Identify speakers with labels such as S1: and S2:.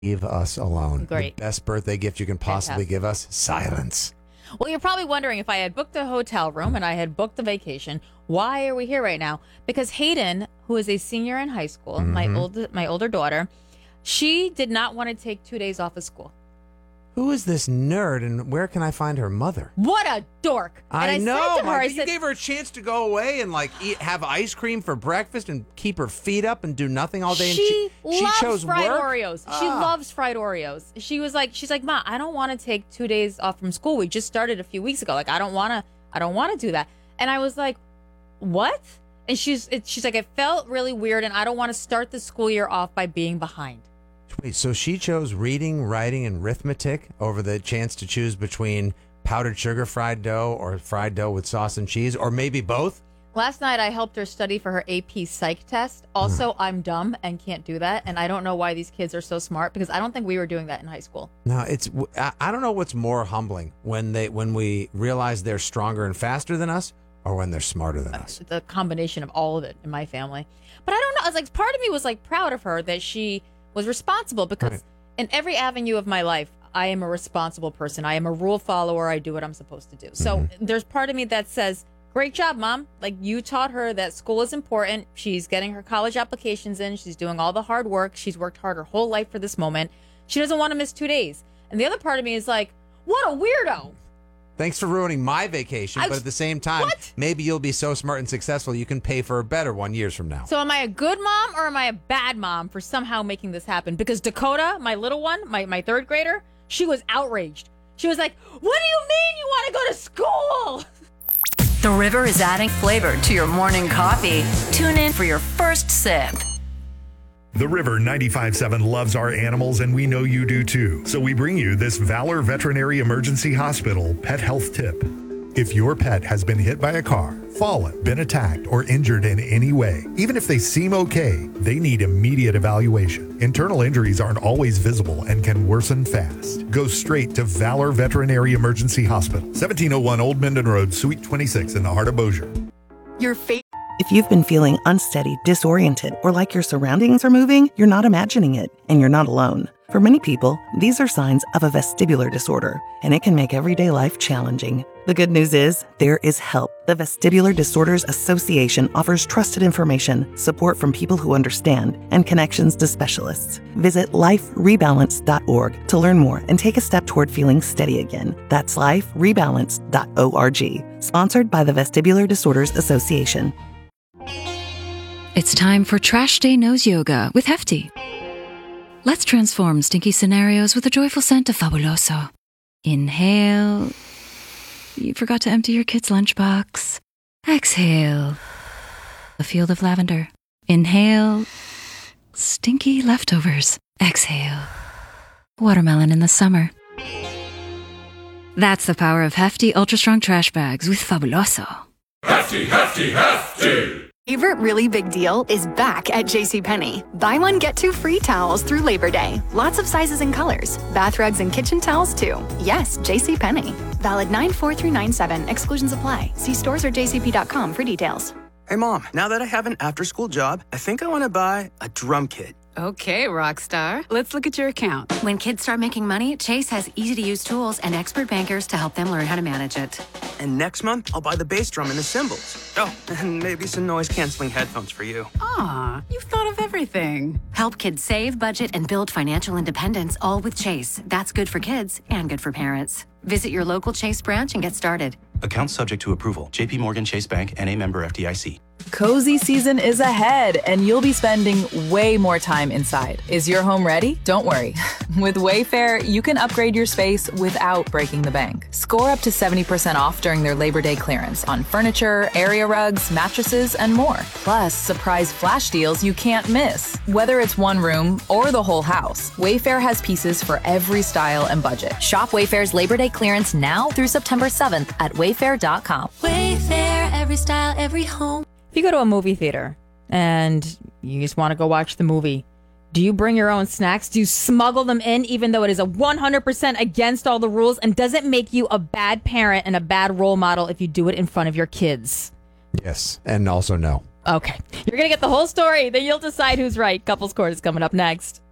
S1: Leave us alone.
S2: Great.
S1: The best birthday gift you can possibly give us, silence.
S2: Well, you're probably wondering if I had booked a hotel room and I had booked a vacation, why are we here right now? Because Hayden, who is a senior in high school, my older daughter, she did not want to take 2 days off of school.
S1: Who is this nerd and where can I find her mother?
S2: What a dork.
S1: I
S2: and
S1: know.
S2: I said to her,
S1: You gave her a chance to go away and have ice cream for breakfast and keep her feet up and do nothing all day.
S2: She loves
S1: chose
S2: fried
S1: work?
S2: Oreos. She loves fried Oreos. She's like, Ma, I don't want to take 2 days off from school. We just started a few weeks ago. Like, I don't want to do that. And I was like, what? And she's like, it felt really weird and I don't want to start the school year off by being behind.
S1: Wait, so she chose reading, writing, and arithmetic over the chance to choose between powdered sugar fried dough or fried dough with sauce and cheese, or maybe both?
S2: Last night, I helped her study for her AP Psych test. Also, I'm dumb and can't do that, and I don't know why these kids are so smart, because I don't think we were doing that in high school.
S1: No, I don't know what's more humbling, when we realize they're stronger and faster than us, or when they're smarter than us.
S2: The combination of all of it in my family. But I don't know. I was like, part of me was like proud of her that she was responsible, because in every avenue of my life, I am a responsible person. I am a rule follower. I do what I'm supposed to do. So there's part of me that says, great job, Mom. Like, you taught her that school is important. She's getting her college applications in. She's doing all the hard work. She's worked hard her whole life for this moment. She doesn't want to miss 2 days. And the other part of me is like, what a weirdo.
S1: Thanks for ruining my vacation, but at the same time, maybe you'll be so smart and successful you can pay for a better one years from now.
S2: So am I a good mom or am I a bad mom for somehow making this happen? Because Dakota, my little one, my third grader, she was outraged. She was like, what do you mean you want to go to school?
S3: The River is adding flavor to your morning coffee. Tune in for your first sip.
S4: The River 95.7 loves our animals, and we know you do too. So we bring you this Valor Veterinary Emergency Hospital pet health tip. If your pet has been hit by a car, fallen, been attacked, or injured in any way, even if they seem okay, they need immediate evaluation. Internal injuries aren't always visible and can worsen fast. Go straight to Valor Veterinary Emergency Hospital, 1701 Old Minden Road, Suite 26 in the heart of Bossier.
S5: If you've been feeling unsteady, disoriented, or like your surroundings are moving, you're not imagining it, and you're not alone. For many people, these are signs of a vestibular disorder, and it can make everyday life challenging. The good news is, there is help. The Vestibular Disorders Association offers trusted information, support from people who understand, and connections to specialists. Visit liferebalance.org to learn more and take a step toward feeling steady again. That's liferebalance.org. Sponsored by the Vestibular Disorders Association.
S6: It's time for Trash Day Nose Yoga with Hefty. Let's transform stinky scenarios with a joyful scent of Fabuloso. Inhale. You forgot to empty your kid's lunchbox. Exhale. A field of lavender. Inhale. Stinky leftovers. Exhale. Watermelon in the summer. That's the power of Hefty Ultra Strong Trash Bags with Fabuloso.
S7: Hefty, hefty, hefty!
S8: Favorite Really Big Deal is back at JCPenney. Buy one, get two free towels through Labor Day. Lots of sizes and colors. Bath rugs and kitchen towels, too. Yes, JCPenney. Valid 9/4 through 9/7. Exclusions apply. See stores or jcp.com for details.
S9: Hey, Mom, now that I have an after-school job, I think I want to buy a drum kit.
S10: Okay, Rockstar. Let's look at your account.
S11: When kids start making money, Chase has easy-to-use tools and expert bankers to help them learn how to manage it.
S9: And next month, I'll buy the bass drum and the cymbals. Oh, and maybe some noise-canceling headphones for you.
S10: Aw, you've thought of everything.
S11: Help kids save, budget, and build financial independence, all with Chase. That's good for kids and good for parents. Visit your local Chase branch and get started.
S12: Account subject to approval. JP Morgan Chase Bank, N.A. member FDIC.
S13: Cozy season is ahead, and you'll be spending way more time inside. Is your home ready? Don't worry. With Wayfair, you can upgrade your space without breaking the bank. Score up to 70% off during their Labor Day clearance on furniture, area rugs, mattresses, and more. Plus, surprise flash deals you can't miss. Whether it's one room or the whole house, Wayfair has pieces for every style and budget.
S14: Shop Wayfair's Labor Day clearance now through September 7th at wayfair.com.
S15: Wayfair, every style, every home.
S2: If you go to a movie theater and you just want to go watch the movie, do you bring your own snacks? Do you smuggle them in even though it is a 100% against all the rules? And does it make you a bad parent and a bad role model if you do it in front of your kids?
S1: Yes, and also no.
S2: Okay. You're going to get the whole story. Then you'll decide who's right. Couples Court is coming up next.